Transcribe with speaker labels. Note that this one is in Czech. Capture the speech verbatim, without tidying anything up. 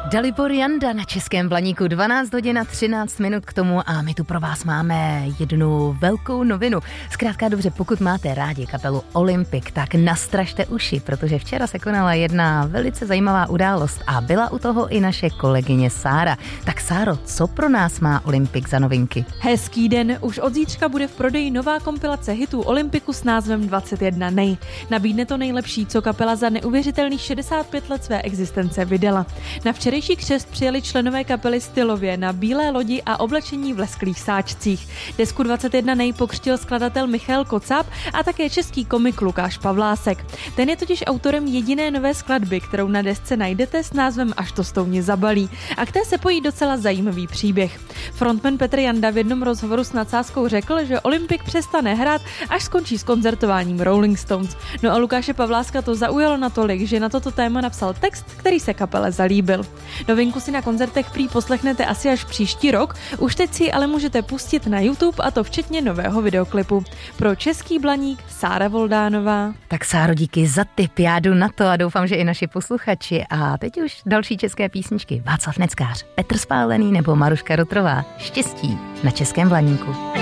Speaker 1: Dalibor Janda na Českém Blaníku, dvanáct hodin a třináct minut k tomu a my tu pro vás máme jednu velkou novinu. Zkrátka dobře, pokud máte rádi kapelu Olympic, tak nastražte uši, protože včera se konala jedna velice zajímavá událost a byla u toho i naše kolegyně Sára. Tak Sáro, co pro nás má Olympic za novinky?
Speaker 2: Hezký den, už od zítřka bude v prodeji nová kompilace hitů Olympiku s názvem dvacet jedna nej. Nabídne to nejlepší, co kapela za neuvěřitelných šedesát pět let své existence vydala. Na včerejší křest přijeli členové kapely stylově na bílé lodi a oblečení v lesklých sáčcích. Desku dvacet jedna nej pokřtil skladatel Michal Kocáb a také český komik Lukáš Pavlásek. Ten je totiž autorem jediné nové skladby, kterou na desce najdete s názvem Až to stouni zabalí. A k té se pojí docela zajímavý příběh. Frontman Petr Janda v jednom rozhovoru s nadsázkou řekl, že Olympic přestane hrát, až skončí s koncertováním Rolling Stones. No a Lukáše Pavláska to zaujalo natolik, že na toto téma napsal text, který se kapele zalíbil. Novinku si na koncertech prý poslechnete asi až příští rok, už teď si ale můžete pustit na YouTube, a to včetně nového videoklipu. Pro Český Blaník Sára Voldánová.
Speaker 1: Tak Sáro, díky za tip, já jdu na to a doufám, že i naši posluchači. A teď už další české písničky. Václav Neckář, Petr Spálený nebo Maruška Rotrová. Štěstí na Českém Blaníku.